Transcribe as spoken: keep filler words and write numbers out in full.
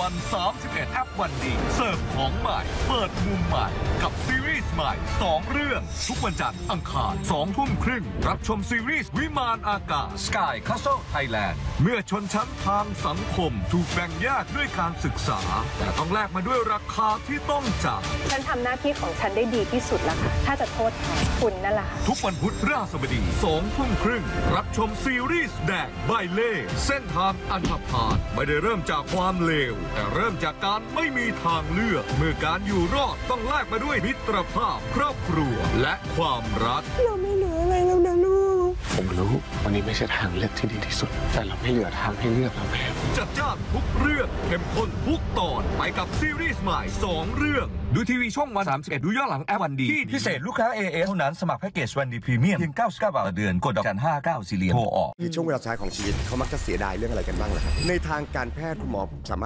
วัน สามสิบเอ็ด แอปวันดีเสิร์ฟของใหม่เปิดมุมใหม่กับซีรีส์ใหม่สองเรื่องทุกวันจันทร์อังคารสองทุ่มครึ่งรับชมซีรีส์วิมานอากาศ Sky Castle Thailand เมื่อชนชั้นทางสังคมถูกแบ่งแยกด้วยการศึกษาแต่ต้องแลกมาด้วยราคาที่ต้องจ่ายฉันทำหน้าที่ของฉันได้ดีที่สุดแล้วค่ะถ้าจะโทษคุณนั่นแหละทุกวันพุธพฤหัสบดีสองทุ่มครึ่งรับชมซีรีส์แดกใบเล่เส้นทางอันธพาลไม่ได้เริ่มจากความเลวแต่เริ่มจากการไม่มีทางเลือกเมื่อการอยู่รอดต้องแลกมาด้วยมิตรภาพครอบครัวและความรักเราไม่เหลืออะไรแล้วนะลูกผมรู้วันนี้ไม่ใช่ทางเลือกที่ดีที่สุดแต่เราไม่เหลือทางให้เลือกแล้วแม่จัดจ้านทุกเรื่องเข้มข้นทุกตอนไปกับซีรีส์ใหม่สองเรื่องดูทีวีช่องวันสามสิบเอ็ดดูย้อนหลังแอปวันดีที่พิเศษลูกค้า เอ เอส เท่านั้นสมัครแพ็กเกจวันดีพรีเมียมเพียงเก้าสิบเก้าบาทต่อเดือนกดดอกจันห้าเก้าสี่เหลี่ยมโทรออกในช่วงเวลาสุดท้ายของชีวิตเขามักจะเสียดายเรื่องอะไรกันบ้างล่ะครับในทางการแพทย์คุณหมอสามารถ